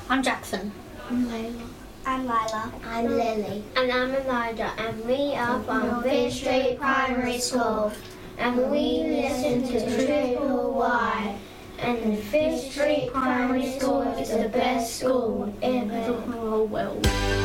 I'm Jackson. I'm Layla. I'm Lila. I'm Lily. And I'm Elijah, and we are from Fish Street Primary School. And we listen to Triple Y. And Fish Street Primary School is the best school in the whole world.